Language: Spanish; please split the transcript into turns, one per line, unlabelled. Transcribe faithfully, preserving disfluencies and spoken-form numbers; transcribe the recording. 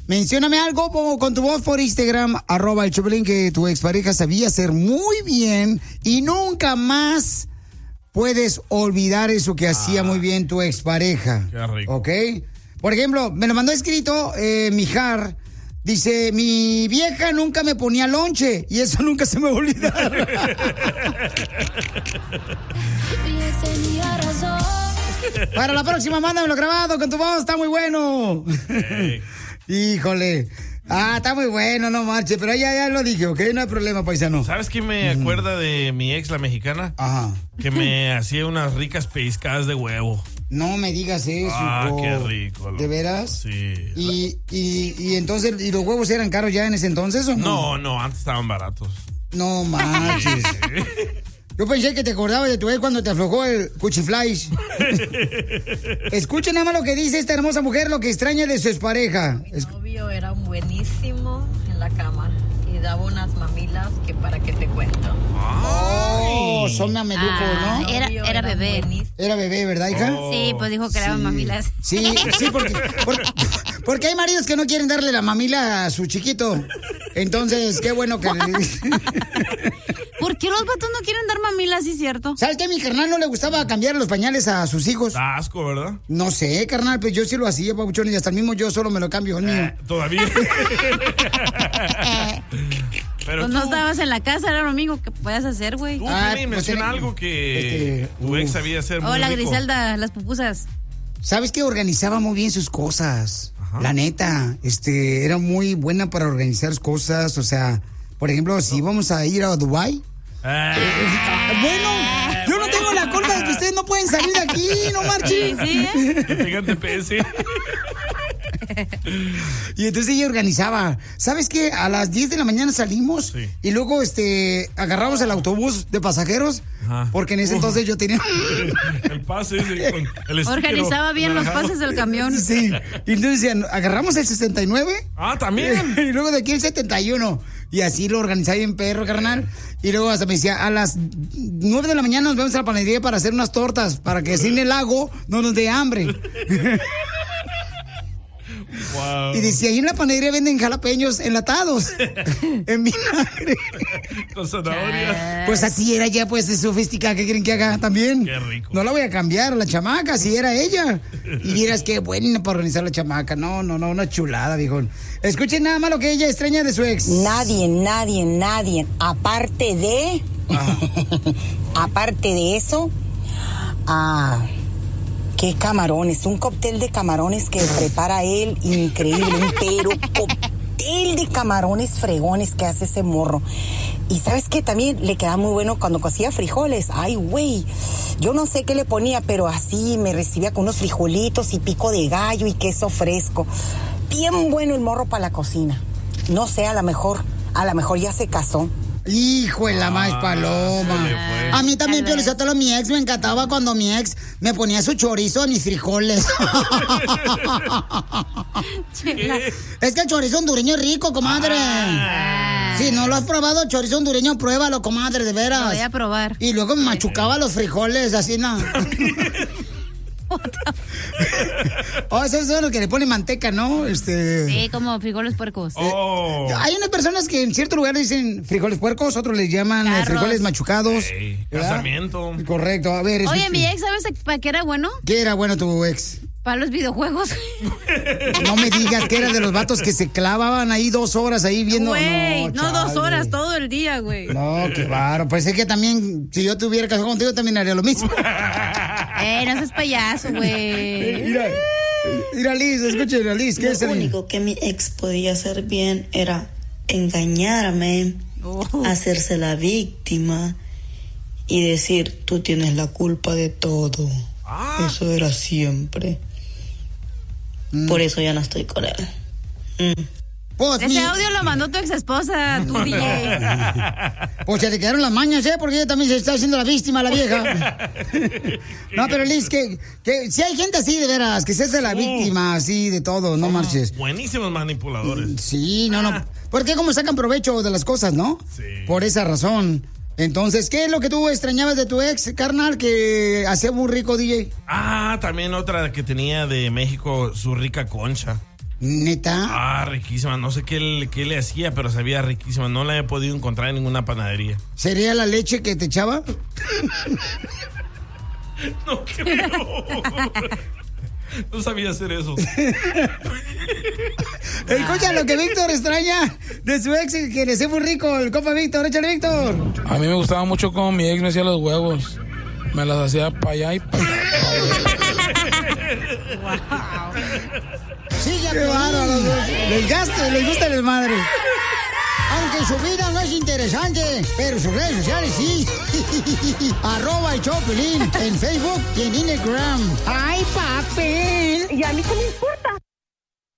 mencióname algo po- con tu voz por Instagram, arroba el Choplin, que tu expareja sabía hacer muy bien y nunca más puedes olvidar eso que ah, hacía muy bien tu expareja.
Qué rico.
¿Ok? Por ejemplo, me lo mandó escrito eh, Mijar. Dice, mi vieja nunca me ponía lonche y eso nunca se me va a olvidar. Para la próxima, mándamelo grabado con tu voz, está muy bueno. Hey. Híjole. Ah, está muy bueno, no marche, pero ya, ya lo dije, ¿ok? No hay problema, paisano.
¿Sabes qué me acuerda de mi ex, la mexicana?
Ajá.
Que me hacía unas ricas pescadas de huevo.
No me digas eso.
Ah, oh, qué rico.
¿De veras?
Sí.
¿Y, y, y entonces, ¿y los huevos eran caros ya en ese entonces o no?
No, no, antes estaban baratos.
No manches. Yo pensé que te acordabas de tu ex cuando te aflojó el cuchiflies. Escuchen nada más lo que dice esta hermosa mujer, lo que extraña de su expareja.
Mi novio era buenísimo en la cama y daba unas mamilas que para qué te cuento.
Oh, son mamelucos,
ah,
¿no?
Era, era bebé.
Buenísimo.
Era bebé, ¿verdad, hija?
Oh. Sí, pues dijo que
sí.
eran mamilas.
Sí, sí, porque, porque, porque hay maridos que no quieren darle la mamila a su chiquito. Entonces, qué bueno que...
¿Por qué los vatos no quieren dar mamilas, sí, cierto?
¿Sabes qué? A mi carnal no le gustaba cambiar los pañales a sus hijos.
Da asco, ¿verdad?
No sé, carnal, pues yo sí lo hacía, papuchón, y hasta el mismo yo solo me lo cambio, el mío.
Eh, ¿Todavía?
Pero pues tú, no estabas en la casa, era lo mismo que podías hacer, güey.
Tú, ah, Piolín, menciona pues, algo que este, tu ex sabía hacer muy
Hola,
rico.
Griselda, las pupusas.
¿Sabes que organizaba muy bien sus cosas? Ajá. La neta, este, era muy buena para organizar cosas, o sea, por ejemplo, si íbamos a ir a Dubái. Ah. Eh, bueno, yo no tengo la culpa de que ustedes no pueden salir de aquí, no marchen.
Sí, sí, ¿eh?
Que tengan T P S.
Y entonces ella organizaba. ¿Sabes qué? A las diez de la mañana salimos sí. y luego este agarramos el autobús de pasajeros. Ajá. Porque en ese entonces yo tenía
el pase ese con el
organizaba bien los pases del camión.
Sí. Y entonces decían, agarramos el sesenta y nueve.
Ah, también.
Y luego de aquí el setenta y uno. Y así lo organizaba bien perro, carnal. Y luego hasta me decía, a las nueve de la mañana nos vemos a la panadería para hacer unas tortas, para que sin el lago no nos dé hambre. Wow. Y decía, ahí en la panadería venden jalapeños enlatados en vinagre.
Con zanahoria.
Pues así era ya, pues, de sofisticada. ¿Qué quieren que haga también?
Qué rico.
No la voy a cambiar a la chamaca, así era ella. Y vieras qué buena para organizar la chamaca. No, no, no, una chulada, viejón. Escuchen nada más lo que ella extraña de su ex.
Nadie, nadie, nadie. Aparte de... Ah. aparte de eso... Ah... ¿Qué camarones? Un cóctel de camarones que prepara él, increíble, un pero cóctel de camarones fregones que hace ese morro. Y ¿sabes qué? También le queda muy bueno cuando cocía frijoles. Ay, güey, yo no sé qué le ponía, pero así me recibía con unos frijolitos y pico de gallo y queso fresco. Bien bueno el morro para la cocina. No sé, a lo mejor, a lo mejor ya se casó.
Hijo de la ah, más paloma. A mí también, Pio Lizotelo, mi ex me encantaba cuando mi ex me ponía su chorizo a mis frijoles. Es que el chorizo hondureño es rico, comadre. Ah. Si no lo has probado, chorizo hondureño, pruébalo, comadre, de veras.
Lo voy a probar.
Y luego me machucaba los frijoles, así, ¿no? Oh, eso es lo que le pone manteca, ¿no? Este...
Sí, como frijoles puercos.
Oh. Hay unas personas que en cierto lugar dicen frijoles puercos, otros les llaman eh, frijoles machucados.
Hey, casamiento.
Correcto, a ver.
Oye, mi ex, ¿sabes para qué era bueno?
¿Qué era bueno tu ex?
Para los videojuegos.
No me digas que era de los vatos que se clavaban ahí dos horas ahí viendo.
Güey, no, no dos horas, todo el día, güey.
No, qué baro. Pues es que también, si yo tuviera casado contigo, también haría lo mismo.
Eh, no seas payaso, güey.
Mira, mira, Liz, escuche, Liz, ¿qué
Lo
es?
Lo único que mi ex podía hacer bien era engañarme, oh. hacerse la víctima y decir, tú tienes la culpa de todo. Ah. Eso era siempre. Mm. Por eso ya no estoy con él. Mm.
Pues
Ese
mi...
audio lo mandó tu ex esposa, tu D J.
Pues se le quedaron las mañas, ¿eh? Porque ella también se está haciendo la víctima, la vieja. No, pero Liz, que, que si hay gente así de veras, que se hace la víctima así de todo, no marches.
Buenísimos manipuladores.
Sí, no, no. Porque como sacan provecho de las cosas, ¿no?
Sí.
Por esa razón. Entonces, ¿qué es lo que tú extrañabas de tu ex, carnal, que hacía muy rico D J?
Ah, también otra que tenía de México, su rica concha.
¿Neta?
Ah, riquísima. No sé qué, le- qué le hacía, pero sabía riquísima. No la he podido encontrar en ninguna panadería.
¿Sería la leche que te echaba?
No creo. No sabía hacer eso.
Escucha lo que Víctor extraña de su ex, que le sea muy rico. El compa Víctor, échale, Víctor.
A mí me gustaba mucho como mi ex me hacía los huevos. Me las hacía para allá y para allá.
Sí, ya qué bárbaro. Les gasta, les gusta el desmadre. Aunque su vida no es interesante, pero sus redes sociales sí. Arroba el Choplin en Facebook y en Instagram. ¡Ay, papel!
¿Y a mí qué me importa?